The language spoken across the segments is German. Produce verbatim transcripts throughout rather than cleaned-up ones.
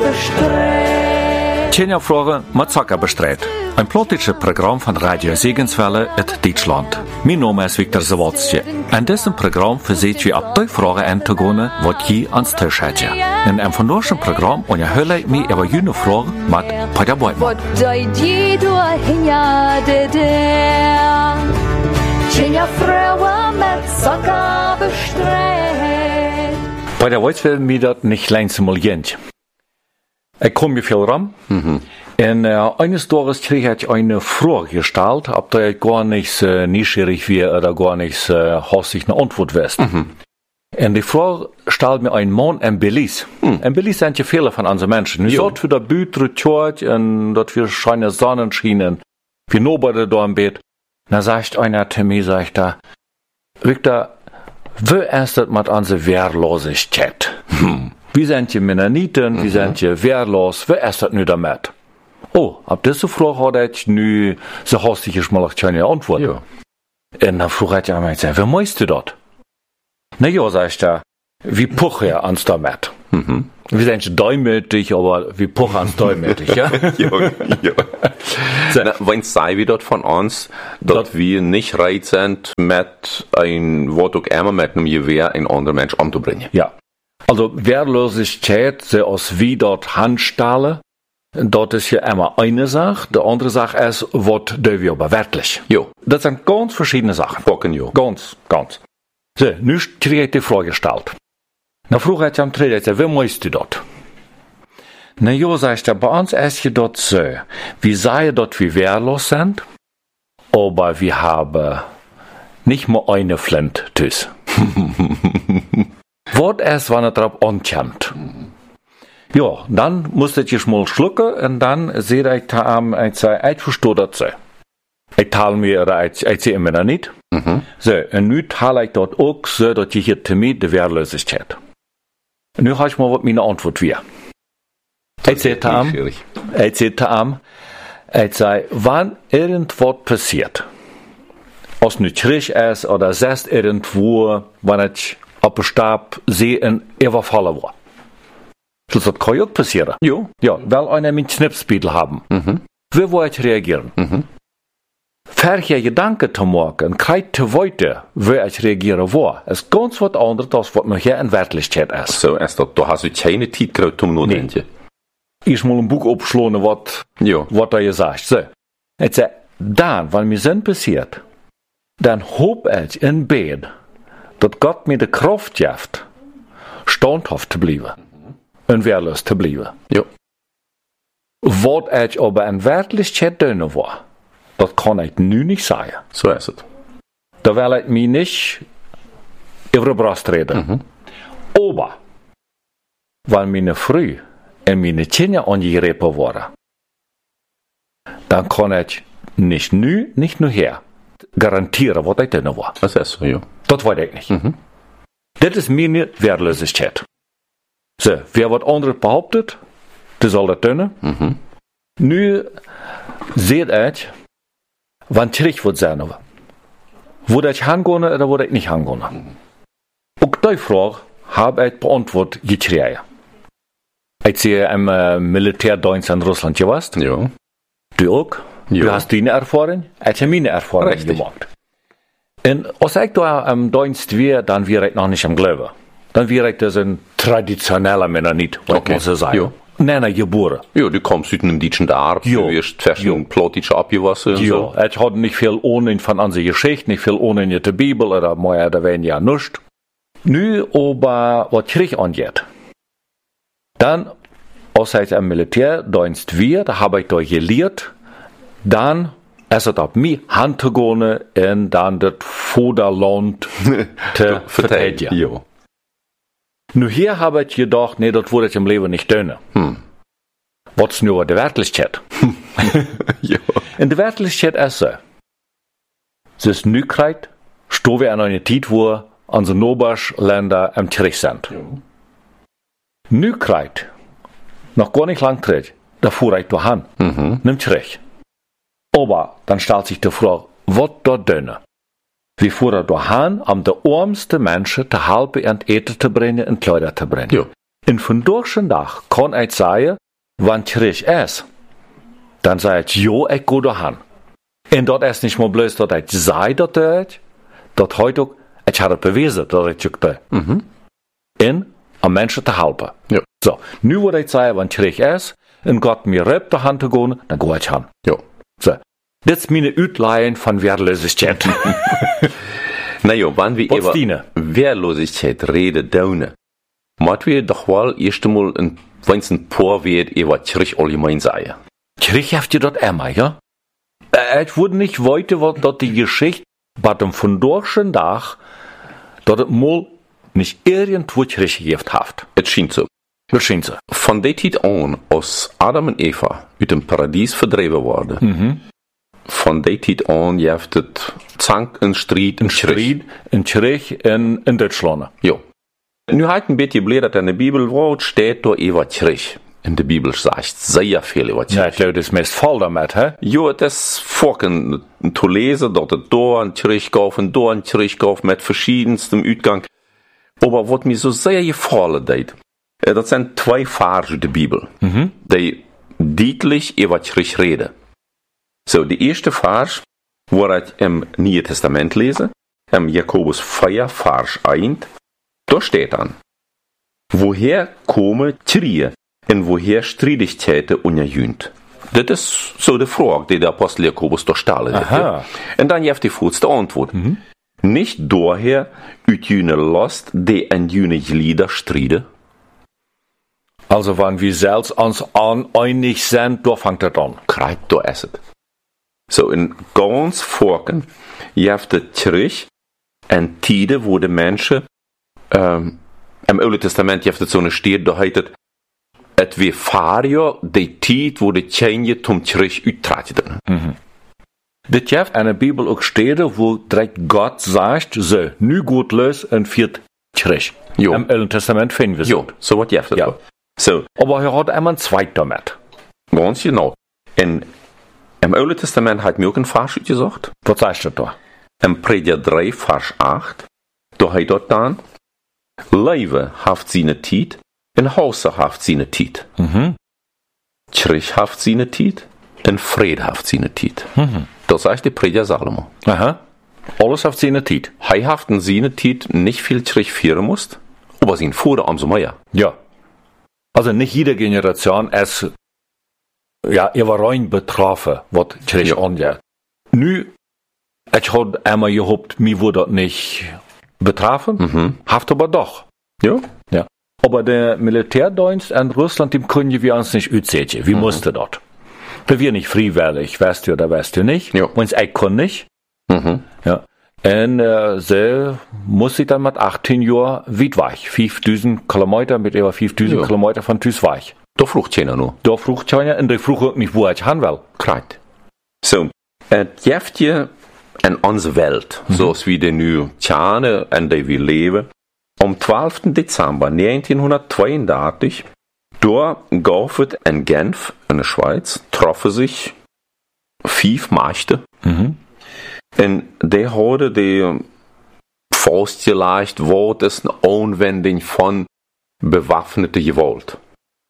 bestrijd. Tjenja vragen met Zakker bestrijd. Een politische programma van Radio Segenswelle uit Duitsland. Mijn naam is Viktor Zawadzki. En dit programma verzet je op die vragen aan te gaan wat je aan het thuis hebt. In een van deze programma onderhoud ik me over jullie vragen met Peter Boydman. Wat deed je door hinja der? Tjenja vrouwen met Zakker bestrijd. Peter Boyd wil mir dat nicht langsam mal jent. Ich komme mir viel ran. Mhm. Und äh, eines Tages krieg ich eine Frage gestellt, ob da gar nicht äh, neugierig wäre oder gar nicht äh, hastig eine Antwort wärst. Mhm. Und die Frage stellt mir ein Mann in Belize. Mhm. In Belize sind ja viele von unseren Menschen. Wir sind für der Bütre Church und dort wir scheinen Sonnenschienen. Wir nobody da im Bett. Dann sagt einer zu mir, sagt er, Victor, wo ist das mit unserer Wehrlosigkeit? Hm. Wir sind ja Mennoniten, mhm. wir sind ja wehrlos, wo ist das nicht damit? Oh, ab diese Frage hatte ich nu so hastig mal keine Antwort. Ja. Und dann frage ich mich, wie meinst du das? Na ja, sag ich da, wie puche er ans damit? Mhm. Wir sind ja däumütig, aber wie puche ans däumütig, ja? ja, ja. So. Na, wenn sei wir dort von uns, dass wir nicht bereit sind, mit ein Wort auch immer mit einem Gewehr einen anderen Mensch umzubringen. Ja. Also, Wehrlosigkeit, so aus wie dort Handstahle, dort ist ja immer eine Sache, die andere Sache ist, was tun wir aber wirklich. Jo. Das sind ganz verschiedene Sachen. Bocken, jo. Ganz, ganz. So, nu krieg ich die Frage gestellt. Na, frage ich am Dreh, wie meinst du das? Na ja, sag ich da, bei uns ist ja dort so, wir sagen dort, wir wehrlos sind, aber wir haben nicht mal eine Flint tüß. Was ist, wenn er drauf ankommt? Ja, dann musste ich mal schlucken und dann sehe ich da am, ich sage, ich verstehe das so. Ich teile mir, oder ich, ich sehe immer noch nicht. Mhm. So, und nun teile ich dort auch so, dass ich hier zu mir die Wehrlosigkeit. Und nun habe ich mal, was meine Antwort wäre. Ich sehe da am, ich sehe da am, ich sage, wenn irgendwas passiert, als nicht richtig ist, oder selbst irgendwo, wenn ich auf dem Stab sehe, und überfallen war. Das kann ja auch passieren. Jo. Ja, weil einer mit Schnipsbiedel haben. Mhm. Wie wollt ich reagieren? Mhm. Verche Gedanken zu machen, kein zu weiter, wie ich reagieren war, ist ganz was anderes, als was noch hier in Wirklichkeit ist. So ist das. Da hast du keine Zeit gekriegt, um nur nee. Ich mal ein Buch aufschlagen, was, was er gesagt. So. Ich sage, dann, wenn mir sind passiert, dann hoop ich in Bett, dass Gott mir die Kraft gibt, standhaft zu bleiben. Und wehrlos zu bleiben. Ja. Was ich aber in Wirklichkeit tun war, das kann ich nu nicht sagen. So ist es. Da will ich mich nicht über die Brust reden. Mhm. Aber, weil meine Frau und meine Kinder angegriffen waren, dann kann ich nicht nu, nicht nur her garantieren, was ich tun war. Das ist so, ja. Das weiß ich nicht. Mhm. Das ist meine Wehrlosigkeit. So, wer was anderes behauptet, der soll das tun. Mhm. Nu seht ich, wann Trick wird sein. Wurde ich hingehen oder wurde ich nicht hingehen? Mhm. Auch die Frage habe ich beantwortet gekriegt. Ich sehe im äh, Militärdienst in Russland gewesen. Ja. Du auch? Ja. Du hast deine Erfahrung, ich habe meine Erfahrung Richtig. gemacht. Und als ich da im Dienst wäre, dann wäre ich noch nicht am Glauben. Dann wäre ich das ein traditioneller Mennonit, was okay. man so sagen. Ja. Nein, geboren. Ja, du kommst aus einem deutschen Dorf, du wirst verschiedene Plottische abgewassen. Ja, so. Ich hatte nicht viel ohne von unserer Geschichte, nicht viel ohne in der Bibel, oder mehr oder weniger nichts. Nu, aber was Krieg angeht, dann, als ich im Militärdienst war, da habe ich da gelehrt, dann ist es auf mich Hand zu gehen und dann das Vaterland zu verteidigen. Ja. Nu hier habe ich gedacht, nee, das würde ich im Leben nicht tun. Hm. Was ist nur die Wirklichkeit? Ja. In der Wirklichkeit ist es. Es ist nu gerade, stehen wir in einer Zeit, wo unsere Nachbarländer im Krieg sind. Ja. Nu gerade, noch gar nicht lang Krieg, da fuhr ich dahin, mhm. nimmt Krieg. Aber dann stellt sich die Frage, was da tun? Wir fuhren dahin, um die armsten Menschen zu helfen, in Eten zu bringen und Kleider zu bringen. Ja. En vandaag dag kan ik zeggen, wanneer ik is, dan zeg ik, jo, ik ga daarheen. En dat is niet maar bloos dat ik zei dat het, dat heute ook, ik had het bewezen dat ik het deed. Mhm. En om mensen te helpen. Ja. Zo, nu wat ik zei, wanneer ik is, en God mir rupt de hand te gaan, dan ga ik heen. Ja. Zo, dit is mijn uitleiding van weerloosheid. Nou ja, wanneer we Wat over Stine? weerloosheid reden doen, moeten we toch wel eerst einmal een, wens een paar weer over terug allgemein zeggen. Terug heeft je dat immer, ja? Äh, ich würde nicht weiter, wat dat die Geschichte bei dem vandaagschen Tag, dat het mal nicht irgendwo teruggegeven heeft. Het schijnt zo. Dat schijnt zo. Van die tijd aan, als Adam en Eva uit het paradies verdreven worden, Mhm. van die tijd aan heeft het zank en strijd en Strijd en terug in, in Duitsland. Ja. Nu heb ik een beetje blij dat in de Bibel wat staat door Eva terug. In de Bibel zegt zeer veel over Ja, terug. ik geloof, dat is meest vol daarmee, hè? Ja, het is fucking te lezen dat het door en teruggaat en door en teruggaat met verschiedenste uitgang. Maar wat me zo zeer gevallen deed, dat zijn twee versen uit de Bibel, Mhm. die duidelijk over terug reden. Zo, de eerste vers, waar ik im Nieuwe Testament lezen, im Jakobus vier, vers één, daar staat dan, woher komen trieën en woher strijdigheden onderjunt? Dit is zo de vraag die de apostel Jakobus daar stellen. Aha. En dan heeft hij voorste antwoord. Mhm. Nicht daher uit jene last, die en jene glieder strijden. Also, wenn wir selbst uns uneinig sind, da fängt das an. Krijgt, daar is het. Zo, in ganz volken, je hebt het terug en tijden waar de mensen, um, im Oude Testament je hebt het zo'n steed, daar heet het, het weer varia, de tijd waar de tjenje tom terug uittreden. Mhm. Dit heeft in de Bibel ook steden, wo direkt Gott sagt, so, nu gut los en viert terug. Jo. Im Alten Testament finden wir Jo, so. zo wat je hebt het. Ja. Zo, Aber er hat immer ein Zweig damit. ganz genau. En im Oude Testament hat mir ook een vers uitgezocht. Was sagst du da? In Prediger drie, vers acht, daar heet dat dan, Leven heeft zijn tijd, en huizen heeft zijn tijd. Mhm. Terug heeft zijn tijd, en vrede heeft zijn tijd. Mhm. Dat zegt de Prediger Salomo. Aha. Alles auf seine Zeit. Hij heeft in zijn tijd niet veel terugführen moest, aber zijn voordeel umso mehr. Ja. Also nicht jede Generation ist ja überrein betroffen, was Krieg Ja. angeht. Nu, ich had einmal gehofft, mir wurde das nicht betroffen, Mhm. haft aber doch. Ja? Ja. Aber der Militärdienst in Russland, dem können wir uns nicht aussetzen. Wir Mhm. mussten dort. Wir wir nicht freiwillig, weißt du oder weißt du nicht. Ja. Uns ich kann nicht. Mhm. Ja. En uh, ze moest ik dan met achttien jaar weit weg. vijfduizend kilometer, met over vijfduizend Ja. kilometer van thuis weg. Daar vroeg je nou. Daar vroeg je en die vroeg ook niet waar ik gaan wil. Krijgt. Zo, het geeft je in onze wereld, Mhm. zoals we die nu kennen en die we leven, om twaalfde december negentienhonderdtweeëndertig, door gaf het in Genf, in de Schweiz, troffen zich vijf Mächte. Mhm. En die hadden die vastgelegd wat is een aanwending van bewaffnete geweld.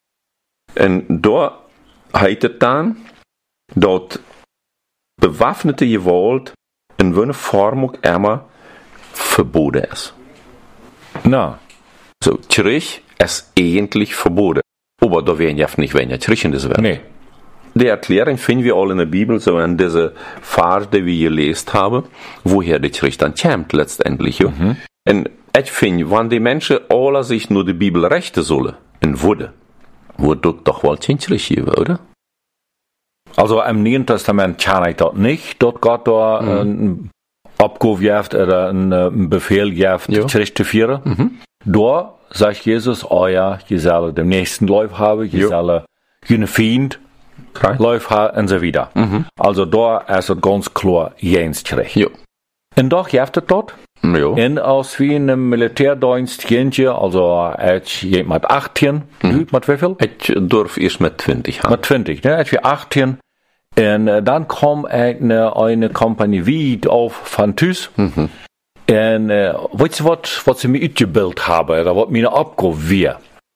En daar heet het dan dat bewaffnete geweld in welke vorm ook immer verboden is. Nou, So, terug is eigentlich verboden. Aber da werden ja nicht weniger terug in deze wereld. nee. Die Erklärung finden wir alle in der Bibel, so in dieser Vers, die wir gelesen haben, woher die Gericht dann kommt, letztendlich. Ja. Mhm. Und ich finde, wenn die Menschen alle sich nur die Bibel rechten sollen, und würde, würde doch wohl kein Gericht geben, oder? Also im Neuen Testament kann ich das nicht, dort Gott da Mhm. einen Abgabe gibt oder einen, äh, einen Befehl gibt, Ja. Gericht zu führen. Mhm. Da sagt Jesus, oh ja, je soll den nächsten Lauf haben, je Ja. soll einen Feind Right. Lauf haben und so weiter. Mhm. Also da ist es ganz klar, jens Gericht. Ja. Und doch gibt es dort. Ja. Und als wir in einem Militärdienst gehen, also ich gehe mit achtzehn, du mit wie viel? Ich darf erst mit zwanzig haben. Mit zwanzig, ne? Ich war achtzehn. Und äh, dann kam eine, eine Kompanie weit auf von Tüß. Mhm. Und äh, weißt du was, was sie mir ausgebildet haben, oder was meine Abgabe war?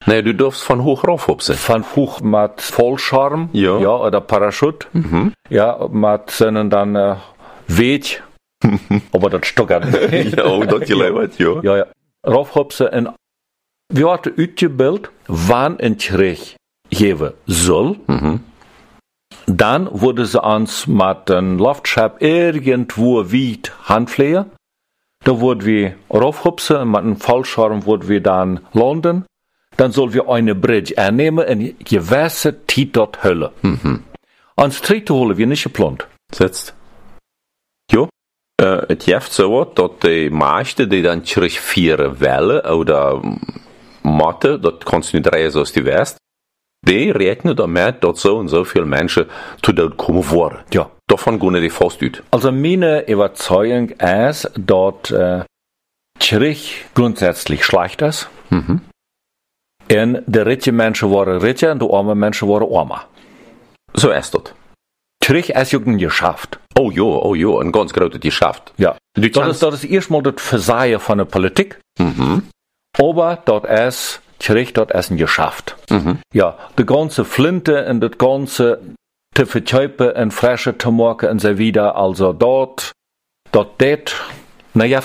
Nee, du darfst von hoch raufhupsen. Von hoch mit Vollscharm, Ja. ja, oder Parachute, Mhm. ja, mit seinen dann äh, Weg, aber das stockert. Ja, oh, dat je leid, ja. Ja, ja. Raufhupsen en wir hatten uitgebeeld wann ein Krieg geben soll. Mhm. Dann wurde sie uns mit einem Luftschiff irgendwo weit handfliegen. Da wurden wir raufhupsen und mit einem Fallschirm wurden wir dann landen. Dann sollen wir eine Bridge annehmen und gewisse Zeit dort hüllen. Mhm. Ans dritte holen wir nicht geplant. Setzt. Ja. Äh, het heeft zo dat de meeste die dan terug vieren willen, oder Mathe, dat kannst du nicht drehen, zoals die West, die rechnen damit, dat so und so viele Menschen zu dort kommen worden. Ja. Davon gehen die fast uit. Also meine Überzeugung ist, dass äh, Krieg grundsätzlich schlecht ist. Mhm. Und die reichen Menschen waren reicher und die armen Menschen waren armer. So ist das. Krieg ist ja ein Geschäft. Oh ja, oh ja, ein ganz großes Geschäft. Ja. Du Das ist, das ist erstmal das Versagen von der Politik. Mhm. Aber dort ist Krieg, dort ist ein Geschäft. Mhm. Ja, die ganze Flinte und das ganze zu verkaufen und Flasche zu machen und so weiter. Also dort, dort, dort, na ja,